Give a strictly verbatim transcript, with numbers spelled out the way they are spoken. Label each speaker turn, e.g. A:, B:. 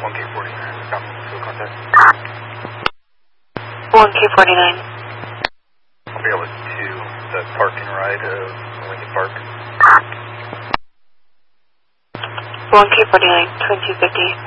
A: one K forty-nine, copy, fuel contact.
B: one K forty-nine.
A: I'll be able to the parking right of Lincoln Park.
B: one K forty-nine, twenty fifty.